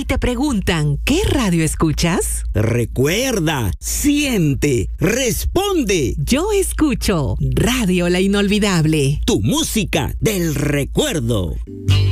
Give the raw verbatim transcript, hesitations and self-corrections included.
te preguntan, ¿qué radio escuchas? Recuerda, siente, responde. Yo escucho Radio La Inolvidable. Tu música del recuerdo.